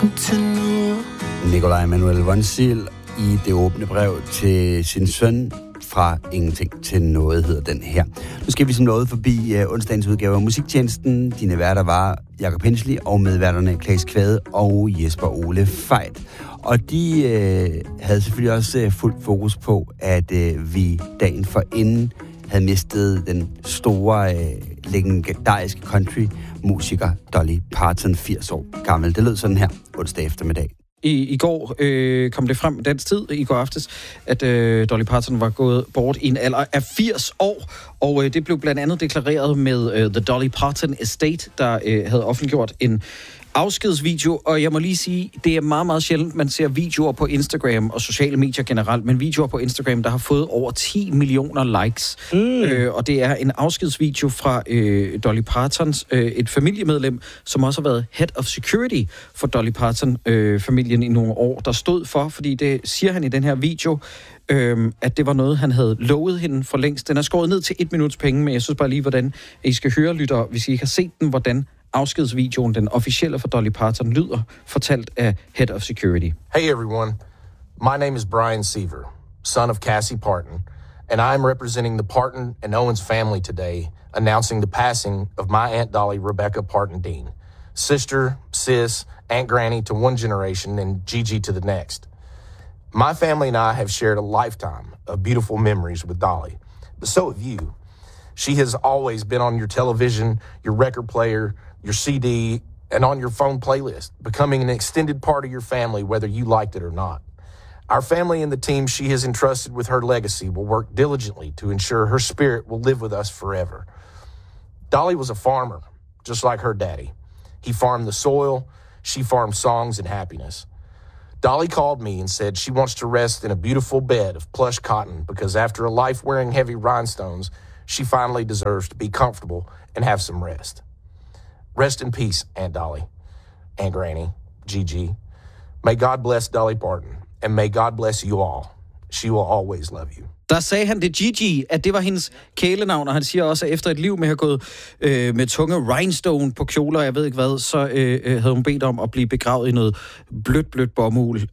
Nikolaj Manuel Vonsil i det åbne brev til sin søn fra ingenting til noget, hedder den her. Nu skal vi som noget forbi onsdagens udgave af Musiktjenesten. Dine værter var Jakob Hensley og medværterne Claes Kvade og Jesper Ole Fejt. Og de havde selvfølgelig også fuldt fokus på, at vi dagen forinden havde mistet den store, legendariske country-musiker Dolly Parton, 80 år gammel. Det lød sådan her onsdag eftermiddag. I går kom det frem dansk tid, i går aftes, at Dolly Parton var gået bort i en alder af 80 år. Og det blev blandt andet deklareret med The Dolly Parton Estate, der havde offentliggjort en afskedsvideo, og jeg må lige sige, det er meget, meget sjældent, man ser videoer på Instagram og sociale medier generelt, men videoer på Instagram, der har fået over 10 millioner likes. Og det er en afskedsvideo fra Dolly Partons, et familiemedlem, som også har været head of security for Dolly Parton-familien i nogle år, der stod for, fordi det siger han i den her video, at det var noget, han havde lovet hende for længst. Den er skåret ned til 1 minuts penge, men jeg synes bare lige, hvordan I skal høre, lytter, hvis I ikke har set den, hvordan afskedsvideoen, den officielle for Dolly Parton, lyder, fortalt af Head of Security. Hey everyone, my name is Brian Seaver, son of Cassie Parton, and I am representing the Parton and Owens family today, announcing the passing of my Aunt Dolly Rebecca Parton Dean, sister, sis, Aunt Granny to one generation and Gigi to the next. My family and I have shared a lifetime of beautiful memories with Dolly, but so have you. She has always been on your television, your record player, your CD, and on your phone playlist, becoming an extended part of your family, whether you liked it or not. Our family and the team she has entrusted with her legacy will work diligently to ensure her spirit will live with us forever. Dolly was a farmer, just like her daddy. He farmed the soil, she farmed songs and happiness. Dolly called me and said she wants to rest in a beautiful bed of plush cotton because after a life wearing heavy rhinestones, she finally deserves to be comfortable and have some rest. Rest in peace, Aunt Dolly, Aunt Granny, Gigi. May God bless Dolly Parton, and may God bless you all. She will always love you. Der sagde han det Gigi, at det var hendes kælenavn, og han siger også, at efter et liv med at have gået med tunge rhinestone på kjoler, jeg ved ikke hvad, så havde hun bedt om at blive begravet i noget blødt bomuld.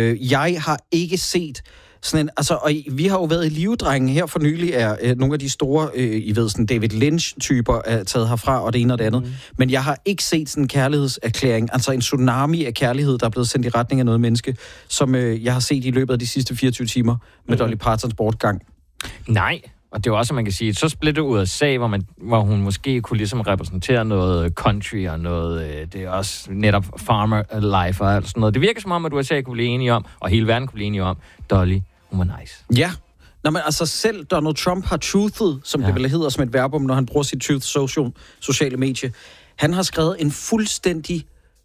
Jeg har ikke set sådan en, altså, og vi har jo været i livedrengen her for nylig, er nogle af de store, I ved, sådan David Lynch-typer er taget herfra, og det ene og det andet. Men jeg har ikke set sådan en kærlighedserklæring, altså en tsunami af kærlighed, der er blevet sendt i retning af noget menneske, som jeg har set i løbet af de sidste 24 timer med Dolly Partons bortgang. Nej, og det er også, man kan sige, så splitter USA, hvor hun måske kunne ligesom repræsentere noget country og noget, det er også netop farmer life og alt sådan noget. Det virker som om, at USA kunne blive enige om, og hele verden kunne blive enige om, Dolly, hun var nice. Ja, nå, men altså selv Donald Trump har truthet, som det vel hedder som et verbum, når han bruger sit truth sociale medie. Han har skrevet en fuldstændig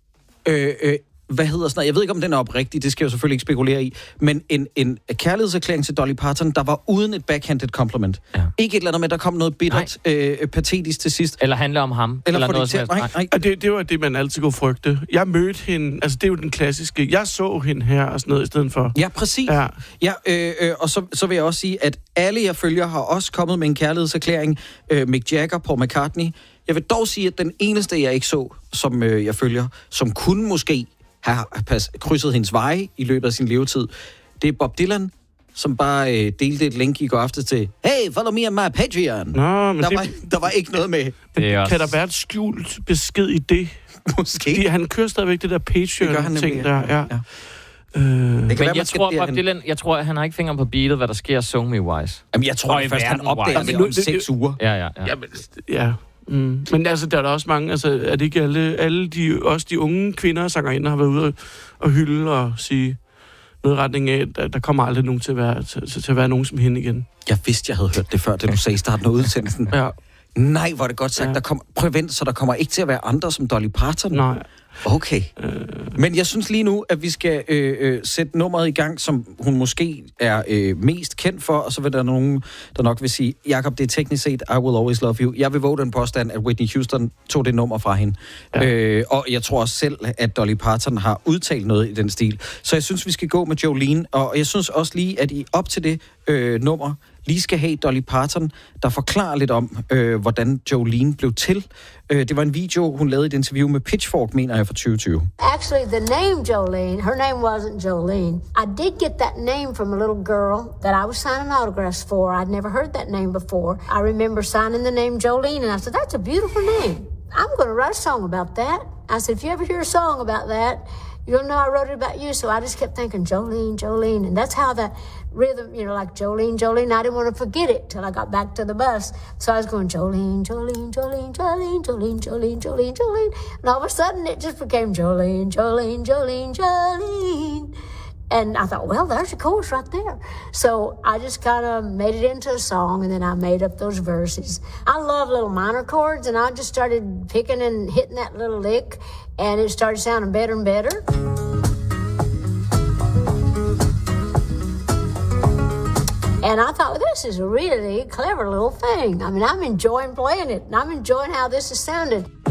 hvad hedder sådan noget? Jeg ved ikke, om den er oprigtig, det skal jeg jo selvfølgelig ikke spekulere i, men en kærlighedserklæring til Dolly Parton, der var uden et backhanded compliment. Ja. Ikke et eller andet med, der kom noget bittert, patetisk til sidst. Eller handler om ham. Eller noget til, nej. Det var det, man altid kunne frygte. Jeg mødte hende, altså det er jo den klassiske, jeg så hende her og sådan noget i stedet for. Ja, præcis. Ja, og så vil jeg også sige, at alle jeg følger har også kommet med en kærlighedserklæring. Mick Jagger, Paul McCartney. Jeg vil dog sige, at den eneste, jeg ikke så, som jeg følger, som kunne måske have krydset hendes veje i løbet af sin levetid, det er Bob Dylan, som bare delte et link i går aftes til, hey, follow me on my Patreon. Nå, men der var ikke noget med. Kan der være et skjult besked i det? Måske. Fordi han kører stadigvæk det der Patreon-ting der. Ja. Men jeg tror, at han har ikke fingeren på beatet, hvad der sker Song Me Wise. Jamen, jeg tror først, han opdager det om 6 uger. Ja. Men altså, der er der også mange, altså, er det ikke alle de unge kvinder, sangerinder, har været ude og hylde og sige noget i retning af, at der kommer aldrig nogen til at være nogen som hende igen. Jeg vidste, jeg havde hørt det før, da du sagde starten af udsendelsen. Ja. Nej, hvor er det godt sagt. Ja. Prøv at vente, så der kommer ikke til at være andre som Dolly Parton. Nej. Okay. Men jeg synes lige nu, at vi skal sætte nummeret i gang, som hun måske er mest kendt for, og så vil der nogen, der nok vil sige, Jakob, det er teknisk set I Will Always Love You. Jeg vil våge den påstand, at Whitney Houston tog det nummer fra hende. Ja. Og jeg tror også selv, at Dolly Parton har udtalt noget i den stil. Så jeg synes, vi skal gå med Jolene, og jeg synes også lige, at op til det nummer, lige skal have Dolly Parton, der forklarer lidt om, hvordan Jolene blev til. Det var en video, hun lavede i et interview med Pitchfork, mener jeg, fra 2020. Actually, the name Jolene, her name wasn't Jolene. I did get that name from a little girl that I was signing autographs for. I'd never heard that name before. I remember signing the name Jolene, and I said, that's a beautiful name. I'm going to write a song about that. I said, if you ever hear a song about that, you'll know I wrote it about you. So I just kept thinking, Jolene, Jolene. And that's how the rhythm, like Jolene, Jolene. I didn't want to forget it till I got back to the bus. So I was going, Jolene, Jolene, Jolene, Jolene, Jolene, Jolene, Jolene, Jolene. And all of a sudden it just became Jolene, Jolene, Jolene, Jolene. And I thought, well, there's a chorus right there. So I just kind of made it into a song, and then I made up those verses. I love little minor chords, and I just started picking and hitting that little lick, and it started sounding better and better. And I thought, well, this is a really clever little thing. I mean, I'm enjoying playing it, and I'm enjoying how this has sounded.